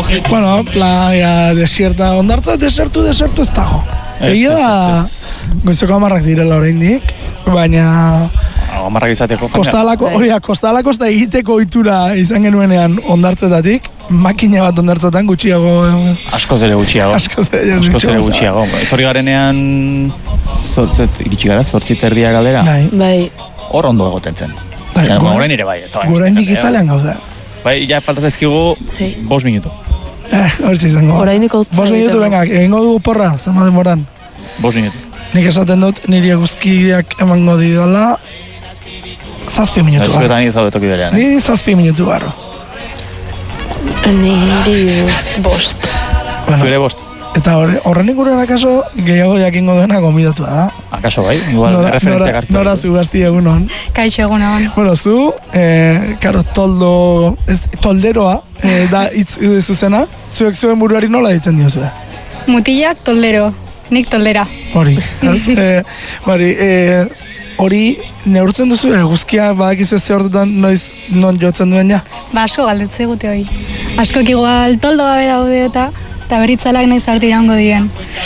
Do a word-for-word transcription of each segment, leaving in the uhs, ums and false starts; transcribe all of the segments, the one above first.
Bueno, playa, desierta, ondartza, desertu, desertu ez dago. Egia da, goizeko amarrak direla oraindik, baina... Amarrak izateko. Kostalako, hori da, kostalako eta egiteko ohitura izan genuenean ondartzetatik, makina bat ondartzetan gutxiago... Askoz ere gutxiago. Askoz ere gutxiago. Etorri garenean, zortzet, iritsi gara, zortzit erdia galdera. Bai. Hor ondo egoten zen. Gorain ere bai. Gorain dikitzalean gauza. Bai, ja faltaz ezkigu, bost minutu. Eh, hori izango. Orainiko bost minutu, venga, egingo dugu porra, zema demoran. Bost minutu. Nik esaten dut, niri eguzkiak emango didala, zazpi minutu barro. Zuetan izan detoki berean. Ni zazpi minutu barro. Niri bost. Zure bost. Eta horren inguruan akaso gehiago jakingo duena gomidatua da. Akaso bai, igual referentzia hartu. Nora zu gazti egunon. Kaixo egunon. Bueno, zu, eh, karo, toldo, ez, tolderoa, eh, da hitz zuzena, zuek zuen buruari nola ditzen diozue? Mutilak toldero, nik toldera. Hori, ez? eh, hori, eh, hori neurtzen duzu eguzkia badakizu ze horretan noiz non jotzen duen ja? Ba, asko galdetze gute hori. Askok igual toldo gabe daude eta eta beritzalak nahi zartu irango dien.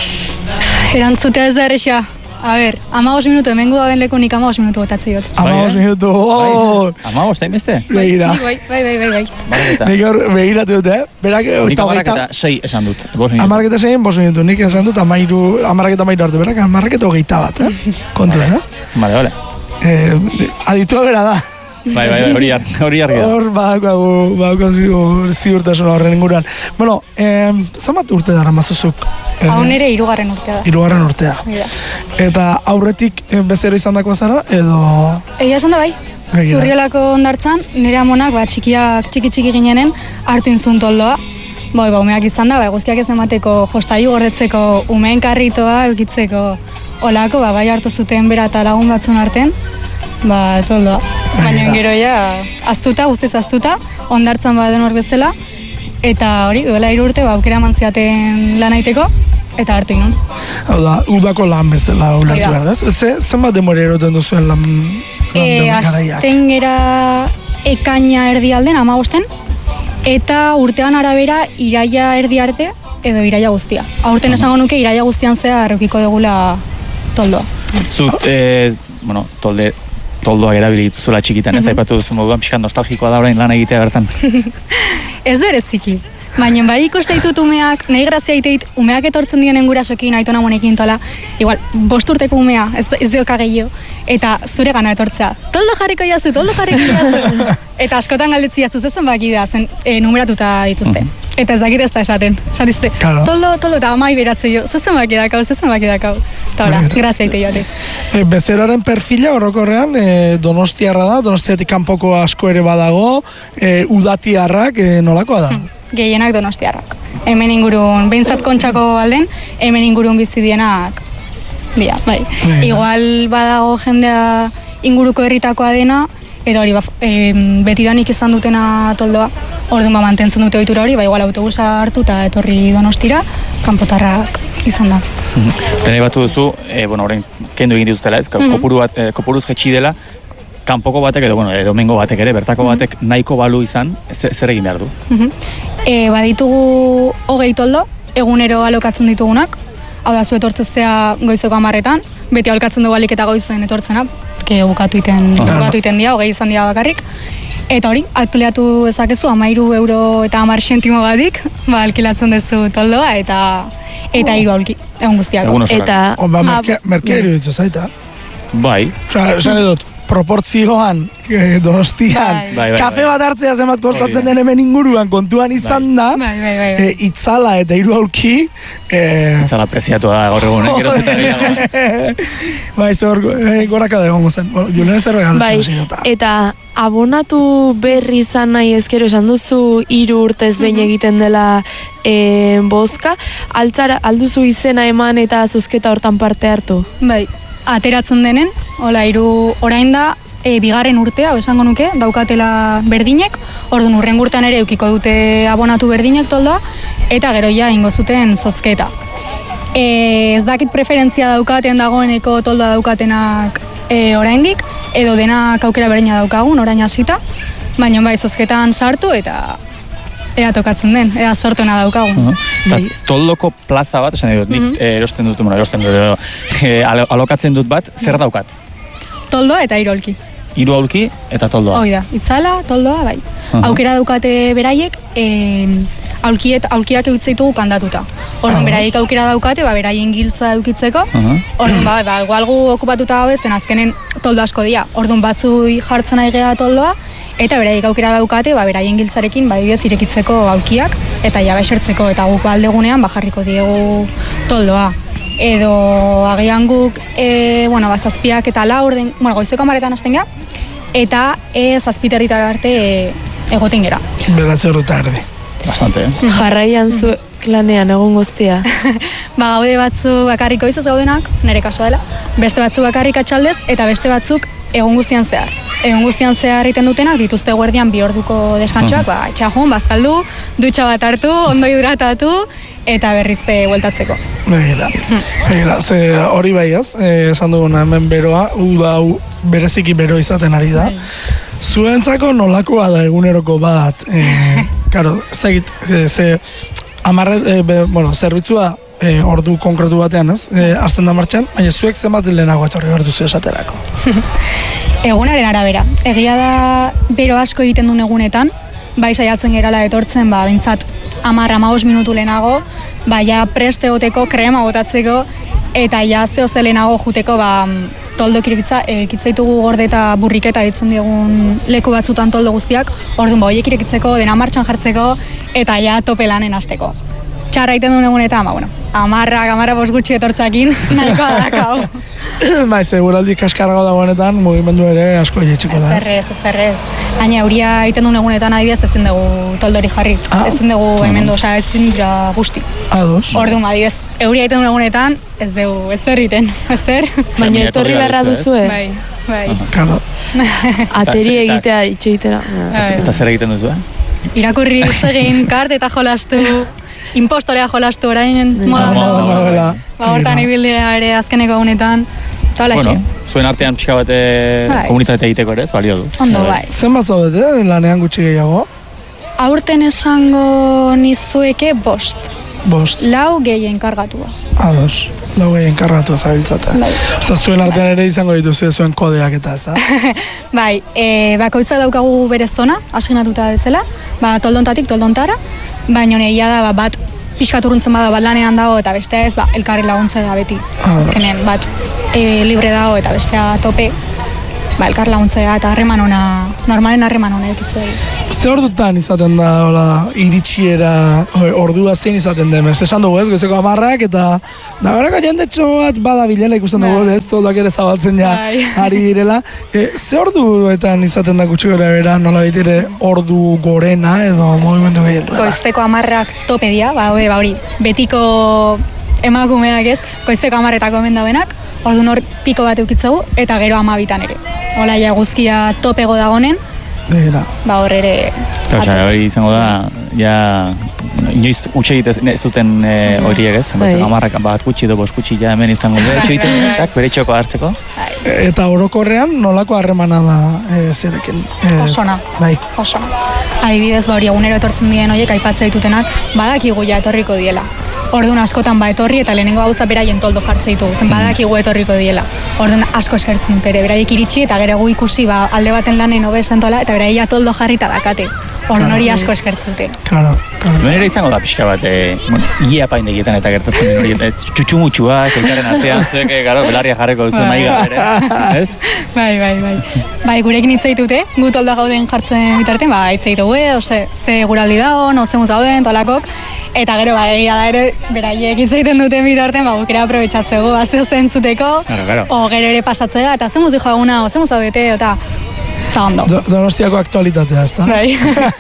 Erantzutea ez da erresa. A ber, amagos minutu emengo gaben leku nik amagos minutu botatze jot. Amagos minutu, oh! Amagos, da imeste? Begira. Bai, bai, bai, bai, bai. Nik hor begiratu dut, eh? Berak, nik amarrak eta sei esan dut. Amarrak eta seien, bost minutu. Nik esan dut, amairu, amarrak eta amairu arte. Berak, amarrak eta hogeita bat, eh? Kontuz, eh? Vale, vale. Eh, aditua bera da. Bai, bai, hori argi da. Hor badakagu, badakagu ziurtasun horren inguruan. Bueno, eh, zamat urte dara mazuzuk? Hau nere hirugarren urtea da. Hirugarren urtea. Eta aurretik bezero izan dakoa zara, edo... Egia esan da bai. Zurriolako ondartzan, nire amonak, ba, txikiak, txiki-txiki ginenen, hartu inzun toldoa. Bai, ba, umeak izan da, ba, guztiak ez emateko, jostailu gordetzeko, umeen karritoa, eukitzeko, olako, ba, bai hartu zuten bera eta lagun batzun arten, ba, toldoa. Baina gero ja, aztuta, guztiz aztuta, ondartzan baden hor bezala, eta hori, duela hiru urte, ba, aukera eman ziaten lan aiteko, eta hartu inun. Hau da, udako lan bezala ulertu behar da, ze, zenbat demore eroten duzuen lan, lan e, garaiak? Azten gera ekaina erdi alden, amagosten, eta urtean arabera iraia erdi arte, edo iraia guztia. Aurten esango nuke iraia guztian zea errukiko degula toldoa. Zut, eh, bueno, tolde, toldoak erabili dituzuela txikitan, ez aipatu duzu moduan, pixkan nostalgikoa da orain lan egitea bertan. Ez bereziki. Baina bai ikuste ditut umeak, nahi grazia diteit, umeak etortzen dienen gurasokin, aitona monekin tola, igual, bost urteko umea, ez, ez dioka gehiago, eta zure gana etortzea, toldo jarriko jazu, toldo jarriko jazu. Eta askotan galdetzi jatzu zezen baki da, zen e, numeratuta dituzte. Uh -huh. Eta ez dakit ez da esaten. Esatizte, claro. toldo, toldo, eta amai beratze jo, zezen baki dakau, zezen baki dakau. Eta hola, grazia ite joate. E, Bezeroaren perfila horrokorrean e, donostiarra da, donostiatik kanpoko asko ere badago, e, udatiarrak e, nolakoa da? Hmm. Gehienak donostiarrak. Hemen ingurun, behintzat kontxako alden, hemen ingurun bizidienak dia, bai. Yeah. Igual badago jendea inguruko herritakoa dena, edo hori, e, betidanik izan dutena toldoa, orduan ba mantentzen dute ohitura hori, ba igual autobusa hartu eta etorri Donostira, kanpotarrak izan da. Denei batu duzu, e, bueno, orain kendu egin dituztela, ez, kopuru bat, e, kopuruz jetxi dela, kanpoko batek edo, bueno, edo mengo batek ere, bertako batek nahiko balu izan, zer egin behar du? E, baditugu hogei toldo, egunero alokatzen ditugunak, hau da zu etortzezea goizeko hamarretan, beti alokatzen dugu alik eta goizen etortzena, ke bukatu iten, bukatu iten dia, hogei izan dira bakarrik, eta hori, alkileatu ezakezu, amairu euro eta amar sentimo badik, ba, alkilatzen duzu toldoa, eta eta hiru aulki, egun guztiako. Eta... Oba, merkea iruditzen zaita. Bai. Osa, esan edot, proportzioan, eh, Donostian, bai, bai, bai, kafe bai. bat hartzea zenbat kostatzen den hemen inguruan kontuan izan da, bai, bai, bai, bai. E, itzala eta hiru aulki, eh, itzala preziatua da gaur egun, eh, geroz eta gehiago. Bai, zor, eh, goraka da egongo zen. Bueno, Julen ez erregaldatzen bai, zinota. Eta abonatu berri izan nahi ezkero esan duzu hiru urtez behin egiten dela e, bozka, altzara, alduzu izena eman eta zozketa hortan parte hartu? Bai, ateratzen denen, hola, hiru orain da, e, bigarren urtea, esango nuke, daukatela berdinek, orduan urren urtean ere eukiko dute abonatu berdinek toldoa, eta gero ja ingo zuten zozketa. E, ez dakit preferentzia daukaten dagoeneko toldoa daukatenak e, oraindik, edo denak aukera berdina daukagun, orain hasita, baina bai zozketan sartu eta ea tokatzen den, ea sortuna daukagu. Uh-huh. Eta toldoko plaza bat, esan dut, nik uh-huh. erosten dut, bueno, erosten dut, e, alokatzen dut bat, zer daukat? Toldoa eta hiru aulki. Hiru aulki eta toldoa. Hoi da, itzala, toldoa, bai. Uh-huh. Aukera daukate beraiek, e, aulkiet, aulkiak egitzitugu kandatuta. Orduan, uh-huh. beraiek aukera daukate, ba, beraien giltza eukitzeko. Uh-huh. Orduan, ba, ba, igual gu okupatuta gabe, zen azkenen toldo asko dira. Orduan, batzui jartzen ari gea toldoa, eta beraiek aukera daukate, ba, beraien giltzarekin, ba, dibidez, irekitzeko aulkiak, eta ja esertzeko, eta guk aldegunean, ba, jarriko diegu toldoa. Edo, agian guk, e, bueno, ba, zazpiak eta laur den, bueno, goizeko amaretan hasten gea, eta e, zazpiterritar arte e, egoten gera. Beratze horretar erdi. Bastante, eh? Jarraian zu lanean egun guztia. Ba, gaude batzu bakarrik goizaz gaudenak, nire kasua dela, beste batzu bakarrik atxaldez, eta beste batzuk egun guztian zehar. Egun guztian zehar egiten dutenak, dituzte guardian bi orduko deskantxoak, ba, etxajun, bazkaldu, dutxa bat hartu, ondo hidratatu, eta berriz bueltatzeko. Begira, begira, ze hori bai ez, esan duguna hemen beroa, uda bereziki bero izaten ari da. Zuentzako nolakoa da eguneroko bat, e, karo, ez da egit, ze, amarre, e, be, bueno, zerbitzua e, ordu konkretu batean ez, e, azten da martxan, baina zuek zenbat lehenago etorri behar duzu esaterako. Egunaren arabera, egia da bero asko egiten duen egunetan, bai saiatzen gerala etortzen, ba, bintzat, amar, amaos minutu lehenago, ba, ja preste goteko, krema botatzeko, eta ja zeo ze lehenago juteko, ba, toldo ekitzaitugu gorde eta burriketa ditzen diegun leku batzutan toldo guztiak, orduan ba, horiek irekitzeko, dena martxan jartzeko, eta ja tope lanen hasteko. Txarra egiten duen egunetan, ba, bueno, amarrak, amarra bost gutxi etortzakin, nahikoa dakau. Bai, seguraldi kaskarrago dagoenetan, mugimendu ere asko jetxiko da. Ez errez, ez errez. Baina euria egiten duen egunetan adibidez ezin dugu toldori jarri. Ah. Ezin dugu hemen du, osea ezin dira guzti. Ados. Orduan, adibidez, euria egiten duen egunetan ez dugu, ez erriten, ez er. Baina etorri beharra duzue. Bai, bai. Karo. Ateri egitea itxeitera. Eta zer egiten duzu, eh? Irakurri egin, kart eta jolastu. Impostorea jolastu orain modan dago. Ba, hortan ibildi ere azkeneko egunetan. Bueno, zuen artean pixka bate komunitatea egiteko ere, ez balio du. Ondo, bai. Zenbat zaudete, lanean gutxi gehiago? Aurten esango nizueke bost. Bost. Lau gehien kargatua. Ados, lau gehien kargatua zabiltzata. Bai. Osta, zuen artean ere izango dituzu zuen kodeak eta ez da? Bai, e, bakoitzak daukagu bere zona, asignatuta bezala, ba, toldontatik toldontara, baina negia da, ba, bat pixkat urruntzen bada bat lanean dago eta bestea ez, ba, elkarri laguntza da beti. Azkenen, bat e, libre dago eta bestea tope, ba, elkar laguntzea eta harreman ona, normalen harreman ona ekitzu dugu. Ze ordutan izaten da, hola, iritsiera, ordua zein izaten den, ez esan dugu ez, goizeko amarrak eta da garaka jendetxo bat bada bilela ikusten dugu, ez, toldak ere zabaltzen ja ari direla. E, ze orduetan izaten da gutxi gara bera, nola baitire ordu gorena edo movimendu gehien duela? Goizteko amarrak tope dira, ba, hori, ba, hori, betiko emakumeak ez, goizteko amarretako hemen daudenak, orduan hor piko bat eukitzegu, eta gero amabitan ere. Hola, ja guzkia topego dagonen, Begira. ba hor ere... Eta hori izango da, ja, inoiz utxe egiten zuten horiek ez, amarrak bat gutxi edo bost gutxi ja hemen izango da, utxe egiten dutak, bere txoko hartzeko. Eta orokorrean nolako harremana da zerekin? Osona, bai. Osona. Adibidez, ba hori egunero etortzen diren horiek aipatzea ditutenak, badakigu ja etorriko diela. Orduan askotan ba etorri eta lehenengo gauza beraien toldo jartzen ditugu, zen badakigu etorriko diela. Orduan asko eskertzen dut ere, beraiek iritsi eta gero gu ikusi ba, alde baten lanen hobesten tola eta beraia toldo jarrita dakate. Orduan hori asko eskertzen dute. Claro, claro. Hemen ere izango da pixka bat, e, bueno, ia paindegietan eta gertatzen den hori, txutxumutxua, elkarren artean, zuek, garo, belarria jarreko duzu nahi gara ere, ez? Bai, bai, bai. Bai, gurekin hitz egitute, gu toldo gauden jartzen bitartean, ba, hitz egitugu, ose, ze guraldi dago, no ze muz gauden, tolakok, eta gero, ba, egia da ere, beraiek hitz egiten duten bitartean, ba, gukera aprobetxatzeko, ba, zeo zentzuteko, claro, claro. O gero ere pasatzea, eta ze muz dijo eguna, o ze muz gaudete, eta... Do, Donostiako aktualitatea, ez da? Bai.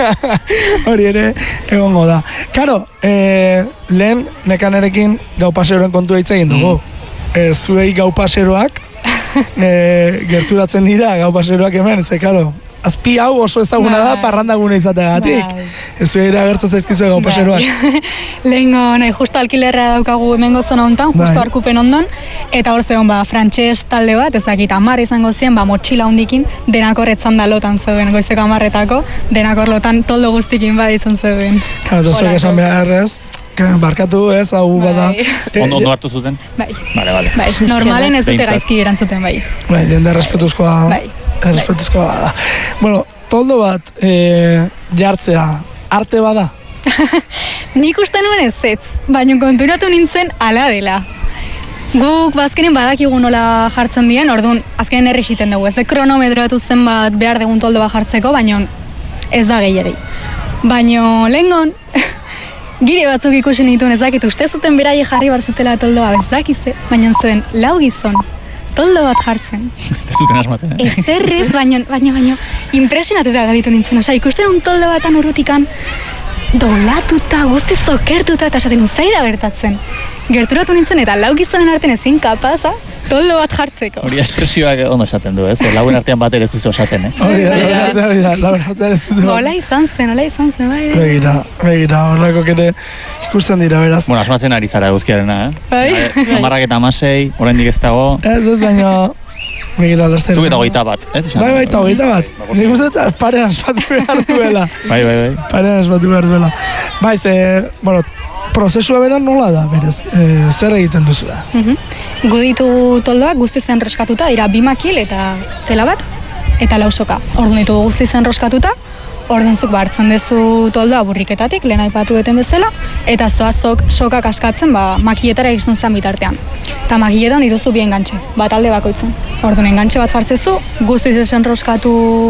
Hori ere, egongo da. Karo, e, lehen nekanerekin gau paseroen kontua hitz egin dugu. Mm. E, zuei gau paseroak e, gerturatzen dira gau paseroak hemen, ze karo, azpi hau oso ezaguna da parrandagune izateagatik. Ez zuera agertzen zaizkizu egon paseroak. Lehengo, nahi, justo alkilerra daukagu hemengo zona hontan, justo arkupen ondon, eta hor zegoen, ba, frantxez talde bat, ezakit, amar izango zien, ba, motxila hundikin, denak horretzan da lotan zeuden, goizeko amarretako, denak hor lotan toldo guztikin baditzen zeuden. Karo, tozuek esan behar ez, barkatu ez, hau bada. Ondo ondo hartu zuten? Bai. Vale, vale. Bai, normalen ez dute gaizki erantzuten, bai. Bai, jende errespetuzkoa. Bai. Errespetuzkoa da. Bueno, toldo bat e, jartzea, arte bada? Nik uste nuen ez ez, baina konturatu nintzen ala dela. Guk bazkenen badakigu nola jartzen dien, orduan azkenen herri xiten dugu. Ez de kronometroatu zen bat behar dugun toldo bat jartzeko, baina ez da gehiagei. Baina lehengon, gire batzuk ikusi nituen ezakit, uste zuten beraie jarri barzutela toldoa, ez dakize, baina zen lau gizon. Toldo bat jartzen. Ez zuten asmatzen, eh? Ez errez, baino, baino, baino, impresionatuta galitu nintzen, osa, ikusten un toldo batan urrutikan, dolatuta, guzti zokertuta, eta esaten zaira gertatzen. Gerturatu nintzen, eta lau gizonen artean ezin kapaza, toldo bat jartzeko. Hori espresioak ondo esaten du, ez? Lauen artean bat ere zuze osatzen, eh? Hori da, hori da, lauen artean ez dut. Hola izan zen, hola izan zen, bai. Begira, begira, horreko kere ikusten dira, beraz. Bueno, asmatzen ari zara guzkiarena, eh? Bai. Amarrak eta amasei, oraindik ez dago. Ez ez, baina, begira, laster. Zuk eta hogeita bat, ez? Bai, bai, eta hogeita bat. Nik uste eta parean espatu behar duela. Bai, bai, bai. Parean espatu behar duela. Bai, ze, bueno, prozesua beran nola da, berez, e, zer egiten duzu da? Uh-huh. Guditu toldoak guzti zen roskatuta, dira bi makil eta tela bat, eta lausoka. Orduan ditugu guzti zen roskatuta, orduan zuk hartzen dezu toldoa burriketatik, lehen aipatu beten bezala, eta zoazok sokak askatzen, ba, makiletara iristen zen bitartean. Eta makiletan dituzu bi engantxe, bat alde bakoitzen. Orduan engantxe bat jartzezu, guzti zen roskatu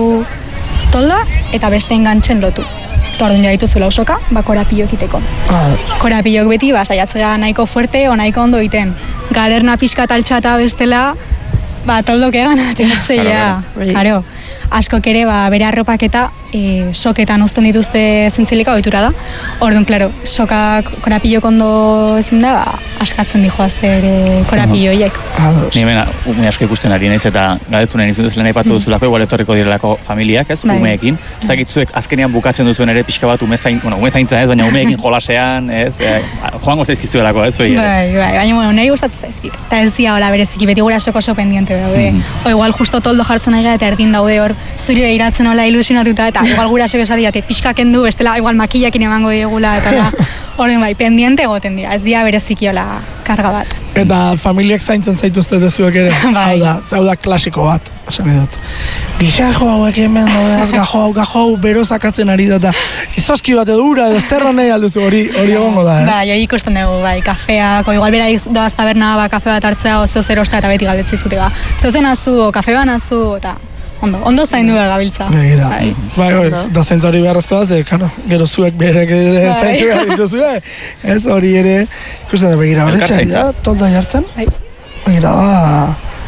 toldoa, eta beste engantxen lotu. Eta orduan jagituzu lausoka, ba, korapillo ekiteko. Ah. Korapillok beti, ba, saiatzea nahiko fuerte o nahiko ondo iten. Galerna pixka taltxata bestela, ba, toldok egan ateratzeia. Claro, askok ere, ba, bere arropaketa e, soketan uzten dituzte zintzilika ohitura da. Orduan, claro, sokak korapillok ondo ezin da, ba, askatzen dijoazte ere korapilloiek. Ni hemen ume asko ikusten ari naiz eta galdetu nahi nizun lehen aipatu duzulako, igual etorriko direlako familiak, ez, bai. Umeekin. Ez dakit zuek azkenean bukatzen duzuen ere pixka bat umezain, bueno, umezaintza ez, baina umeekin jolasean, ez, e, joango zaizkizuelako, ez, zuei ere. Bai, bai, baina, bueno, niri gustatzen zaizkit. Eta ez dira, hola, bereziki, beti gurasoko oso pendiente daude. Mm. O igual justo toldo jartzen nahi eta erdin daude hor, zuri behiratzen hola ilusionatuta, eta igual gurasok esadiate pixka kendu, bestela, igual makillakin emango diegula, eta da, horren bai, pendiente egoten dira, ez dira bereziki hola karga bat. Eta familiak zaintzen zaituzte dezuek ere. Bai. Hau da, zau da klasiko bat, esan edut. Gizajo hauek hemen daudaz, gajo hau, gajo hau, bero zakatzen ari da, eta izozki bat edo ura edo zerra nahi alduzu, hori hori egongo da, ez? Bai, hori ikusten dugu, bai, kafeak, o igual bera doaz taberna, ba, kafe bat hartzea, o zeo zer osta eta beti galdetzi zute, ba. Zeo zen azu, o kafe ban azu, eta ondo, ondo zaindu da gabiltza. Begira, Bai, bai, bai, da zaintza hori beharrezko da, ze, kano, gero zuek berek ere Bai. zaintzu behar dituzu, ez hori ere, ikusten da, begira, horretxan Elkarzaintza. da, tolda jartzen, bai. begira, ba,